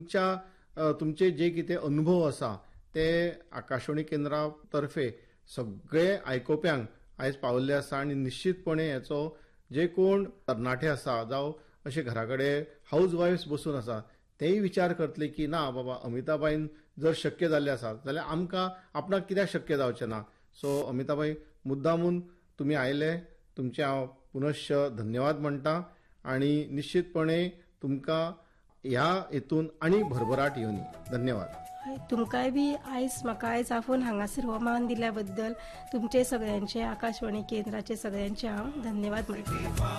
तुमचे जे कितें अनुभव आसा ते आकाशवाणी केंद्रा तर्फे सगळे आयकोप्यांक आयज पावल्ले आसा आनी निश्चितपणे हाचो जे कोण तरणाटे आसा जावं अशे घराकडेन हाऊस वायफ्स बसून आसा तेय विचार करतले की ना बाबा अमिताबाईन जर शक्य जाल्ले आसा जाल्यार आमकां आपणाक कित्याक शक्य जावचें ना. सो अमिताबाई मुद्दामून तुमी आयले, तुमचे हांव पुनश्च धन्यवाद म्हणटा आनी निश्चितपणे तुमकां ह्या हेतून आनी भरभराट येवनी. धन्यवाद. तुमकांय बी म्हाका आयज आफोन हांगासर हो मान दिल्या बद्दल तुमचे सगळ्यांचे आकाशवाणी केंद्राचे सगळ्यांचे हांव धन्यवाद म्हणटा.